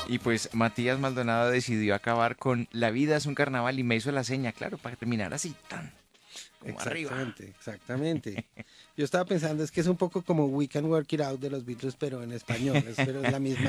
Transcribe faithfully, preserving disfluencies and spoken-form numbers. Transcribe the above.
Y pues Matías Maldonado decidió acabar con La vida es un carnaval y me hizo la seña, claro, para terminar así, tan, como arriba. Exactamente, exactamente. Yo estaba pensando, es que es un poco como We Can Work It Out de los Beatles, pero en español, es, pero es la misma